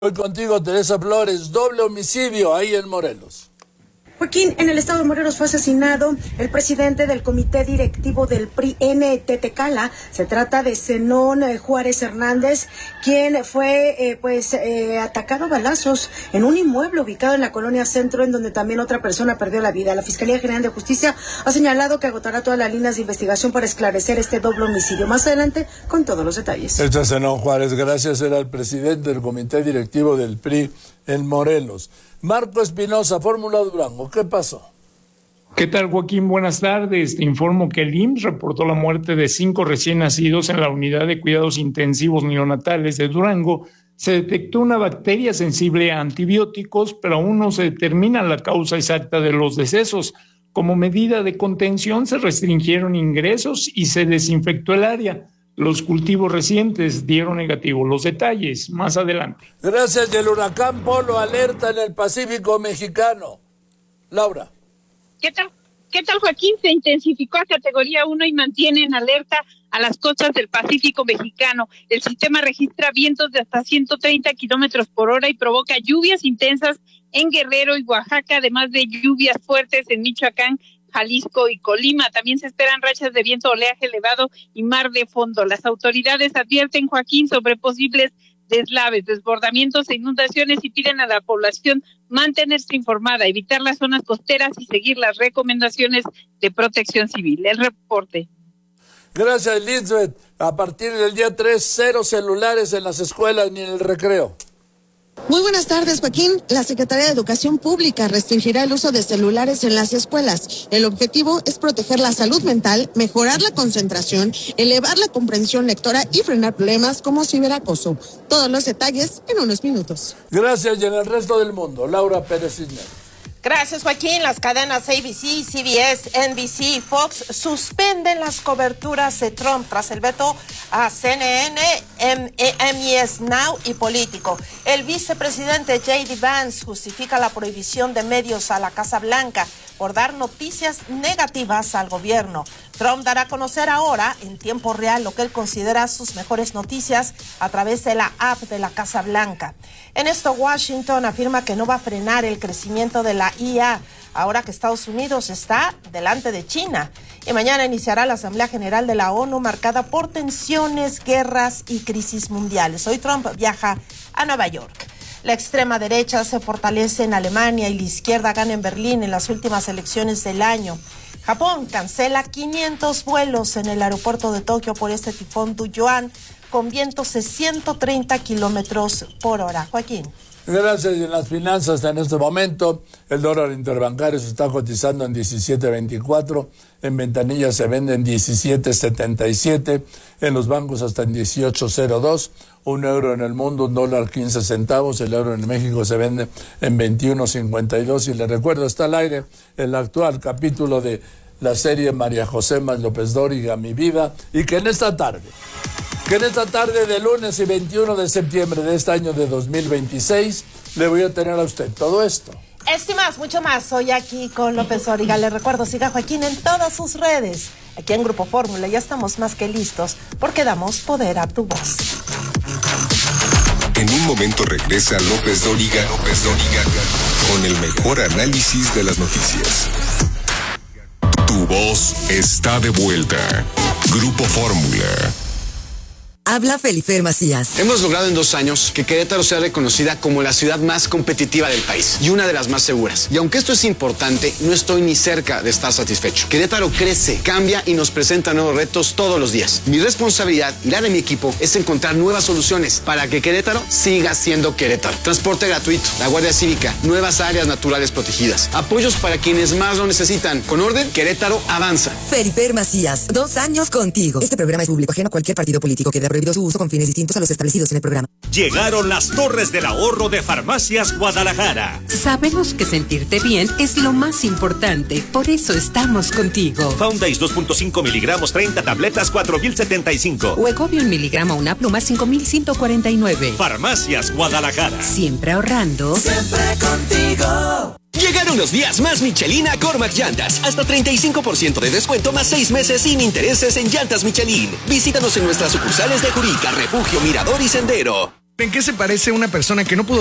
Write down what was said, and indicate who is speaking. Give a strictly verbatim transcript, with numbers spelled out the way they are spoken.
Speaker 1: Hoy contigo, Teresa Flores, doble homicidio ahí en Morelos.
Speaker 2: Joaquín, en el estado de Morelos fue asesinado el presidente del comité directivo del P R I en Tetecala. Se trata de Zenón Juárez Hernández, quien fue eh, pues eh, atacado a balazos en un inmueble ubicado en la colonia Centro, en donde también otra persona perdió la vida. La Fiscalía General de Justicia ha señalado que agotará todas las líneas de investigación para esclarecer este doble homicidio. Más adelante, con todos los detalles.
Speaker 1: Este Zenón Juárez, gracias, era el presidente del comité directivo del P R I en Morelos. Marco Espinosa, Fórmula Durango, ¿qué pasó?
Speaker 3: ¿Qué tal, Joaquín? Buenas tardes. Te informo que el I M S S reportó la muerte de cinco recién nacidos en la unidad de cuidados intensivos neonatales de Durango. Se detectó una bacteria sensible a antibióticos, pero aún no se determina la causa exacta de los decesos. Como medida de contención, se restringieron ingresos y se desinfectó el área. Los cultivos recientes dieron negativo. Los detalles más adelante.
Speaker 1: Gracias. Del huracán Polo, alerta en el Pacífico mexicano. Laura.
Speaker 4: ¿Qué tal? ¿Qué tal, Joaquín? Se intensificó a categoría uno y mantiene en alerta a las costas del Pacífico mexicano. El sistema registra vientos de hasta ciento treinta kilómetros por hora y provoca lluvias intensas en Guerrero y Oaxaca, además de lluvias fuertes en Michoacán, Jalisco y Colima. También se esperan rachas de viento, oleaje elevado y mar de fondo. Las autoridades advierten, Joaquín, sobre posibles deslaves, desbordamientos e inundaciones y piden a la población mantenerse informada, evitar las zonas costeras y seguir las recomendaciones de protección civil. El reporte.
Speaker 1: Gracias, Elizabeth. A partir del día tres, cero celulares en las escuelas ni en el recreo.
Speaker 5: Muy buenas tardes, Joaquín. La Secretaría de Educación Pública restringirá el uso de celulares en las escuelas. El objetivo es proteger la salud mental, mejorar la concentración, elevar la comprensión lectora y frenar problemas como ciberacoso. Todos los detalles en unos minutos.
Speaker 1: Gracias. Y en el resto del mundo, Laura Pérez Cisneros.
Speaker 6: Gracias, Joaquín. Las cadenas A B C, C B S, N B C y Fox suspenden las coberturas de Trump tras el veto a C N N, M E S Now y Político. El vicepresidente J D Vance justifica la prohibición de medios a la Casa Blanca por dar noticias negativas al gobierno. Trump dará a conocer ahora en tiempo real lo que él considera sus mejores noticias a través de la app de la Casa Blanca. En esto, Washington afirma que no va a frenar el crecimiento de la I A, ahora que Estados Unidos está delante de China. Y mañana iniciará la Asamblea General de la ONU marcada por tensiones, guerras y crisis mundiales. Hoy Trump viaja a Nueva York. La extrema derecha se fortalece en Alemania y la izquierda gana en Berlín en las últimas elecciones del año. Japón cancela quinientos vuelos en el aeropuerto de Tokio por este tifón Duyoan con vientos de ciento treinta kilómetros por hora. Joaquín.
Speaker 1: Gracias. Y en las finanzas en este momento, el dólar interbancario se está cotizando en diecisiete veinticuatro, en ventanillas se vende en diecisiete setenta y siete, en los bancos hasta en dieciocho cero dos, un euro en el mundo, un dólar quince centavos, el euro en México se vende en veintiuno cincuenta y dos. Y les recuerdo, está al aire el actual capítulo de la serie María José Más López Dóriga, Mi Vida, y que en esta tarde, que en esta tarde de lunes y veintiuno de septiembre de este año de dos mil veintiséis, le voy a tener a usted todo esto.
Speaker 6: Esto y más, mucho más. Soy aquí con López Dóriga. Le recuerdo, siga Joaquín en todas sus redes. Aquí en Grupo Fórmula ya estamos más que listos porque damos poder a tu voz.
Speaker 7: En un momento regresa López Dóriga, López Dóriga, con el mejor análisis de las noticias. Tu voz está de vuelta. Grupo Fórmula.
Speaker 8: Habla Felifer Macías.
Speaker 9: Hemos logrado en dos años que Querétaro sea reconocida como la ciudad más competitiva del país y una de las más seguras. Y aunque esto es importante, no estoy ni cerca de estar satisfecho. Querétaro crece, cambia y nos presenta nuevos retos todos los días. Mi responsabilidad y la de mi equipo es encontrar nuevas soluciones para que Querétaro siga siendo Querétaro. Transporte gratuito, la Guardia Cívica, nuevas áreas naturales protegidas, apoyos para quienes más lo necesitan. Con orden, Querétaro avanza.
Speaker 8: Felifer Macías, dos años contigo. Este programa es público ajeno a cualquier partido político. Queda prohibido su uso con fines distintos a los establecidos en el programa.
Speaker 10: Llegaron las torres del ahorro de Farmacias Guadalajara.
Speaker 11: Sabemos que sentirte bien es lo más importante, por eso estamos contigo.
Speaker 10: Foundays dos punto cinco miligramos, treinta tabletas, cuatro mil setenta y cinco.
Speaker 11: Huegovio un miligramo, una pluma, cinco mil ciento cuarenta y nueve.
Speaker 10: Farmacias Guadalajara.
Speaker 11: Siempre ahorrando.
Speaker 12: Siempre contigo.
Speaker 13: Llegaron los días más Michelin a Cormac Llantas. Hasta treinta y cinco por ciento de descuento más seis meses sin intereses en llantas Michelin. Visítanos en nuestras sucursales de Jurica, Refugio, Mirador y Sendero.
Speaker 14: ¿En qué se parece una persona que no pudo